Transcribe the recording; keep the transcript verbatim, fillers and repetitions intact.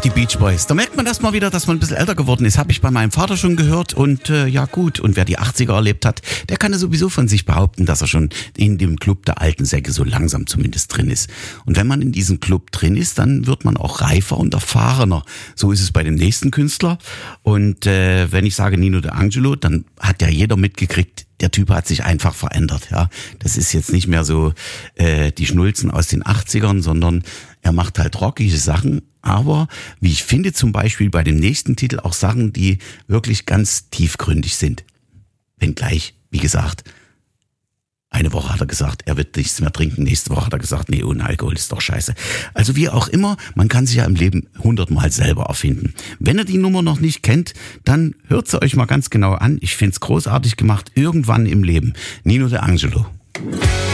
die Beach Boys. Da merkt man erst mal wieder, dass man ein bisschen älter geworden ist. Habe ich bei meinem Vater schon gehört und äh, ja gut. Und wer die achtziger erlebt hat, der kann ja sowieso von sich behaupten, dass er schon in dem Club der alten Säcke so langsam zumindest drin ist. Und wenn man in diesem Club drin ist, dann wird man auch reifer und erfahrener. So ist es bei dem nächsten Künstler. Und äh, wenn ich sage Nino D'Angelo, dann hat ja jeder mitgekriegt, der Typ hat sich einfach verändert. Ja, das ist jetzt nicht mehr so äh, die Schnulzen aus den achtzigern, sondern er macht halt rockige Sachen. Aber wie ich finde, zum Beispiel bei dem nächsten Titel auch Sachen, die wirklich ganz tiefgründig sind. Wenngleich, wie gesagt, eine Woche hat er gesagt, er wird nichts mehr trinken. Nächste Woche hat er gesagt, nee, ohne Alkohol ist doch scheiße. Also wie auch immer, man kann sich ja im Leben hundertmal selber erfinden. Wenn ihr die Nummer noch nicht kennt, dann hört sie euch mal ganz genau an. Ich find's großartig gemacht. Irgendwann im Leben. Nino D'Angelo.